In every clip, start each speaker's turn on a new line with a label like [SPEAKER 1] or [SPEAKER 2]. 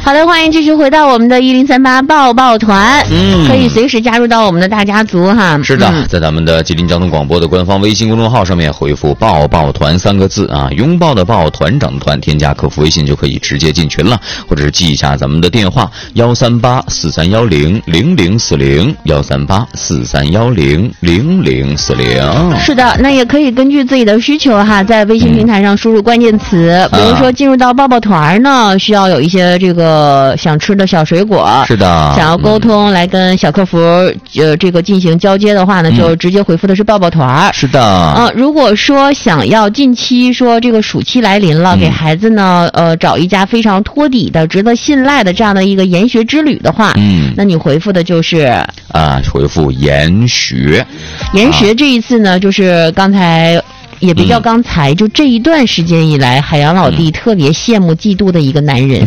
[SPEAKER 1] 好的，欢迎继续回到我们的1038抱抱团，可以随时加入到我们的大家族哈。
[SPEAKER 2] 是的，在咱们的吉林交通广播的官方微信公众号上面回复抱抱团3个字啊，拥抱的抱，团长的团，添加客服微信就可以直接进群了，或者是记一下咱们的电话1384310004040，13843100040。
[SPEAKER 1] 是的，那也可以根据自己的需求哈，在微信平台上输入关键词，比如说进入到抱抱团呢，需要有一些这个想吃的小水果，
[SPEAKER 2] 是的，
[SPEAKER 1] 想要沟通来跟小客服这个进行交接的话呢，就直接回复的是抱抱团。
[SPEAKER 2] 是的，
[SPEAKER 1] 如果说想要近期说这个暑期来临了，给孩子呢找一家非常托底的、值得信赖的这样的一个研学之旅的话，那你回复的就是
[SPEAKER 2] 回复研学。
[SPEAKER 1] 研学这一次呢，就是刚才。也别叫刚才，就这一段时间以来，海洋老弟特别羡慕嫉妒的一个男人。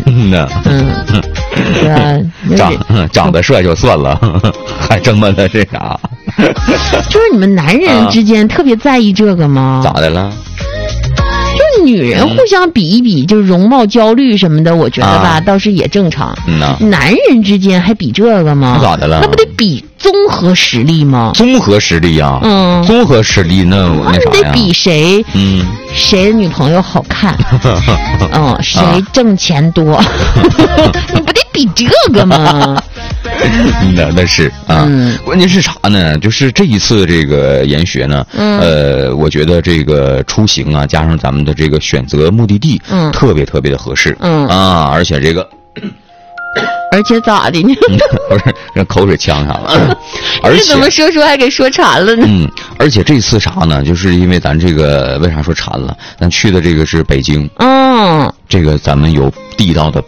[SPEAKER 2] 长得帅就算了，还这么的这啥？
[SPEAKER 1] 就是你们男人之间特别在意这个吗？
[SPEAKER 2] 咋的了？
[SPEAKER 1] 就是女人互相比一比，就是容貌焦虑什么的，我觉得吧，倒是也正常。男人之间还比这个吗？
[SPEAKER 2] 咋的了？
[SPEAKER 1] 那不得比综合实力吗？
[SPEAKER 2] 综合实力呀，综合实力那啥呀？
[SPEAKER 1] 得比谁？谁的女朋友好看？谁挣钱多？你不得比这个吗？
[SPEAKER 2] 那是啊，关键是啥呢？就是这一次这个研学呢，我觉得这个出行啊，加上咱们的这个选择目的地，特别特别的合适，而且这个。
[SPEAKER 1] 而且咋的呢？
[SPEAKER 2] 不是，让口水呛上了。而且
[SPEAKER 1] 怎么说还给说馋了呢？
[SPEAKER 2] 而且这次啥呢？就是因为咱这个为啥说馋了？咱去的这个是北京，这个咱们有地道的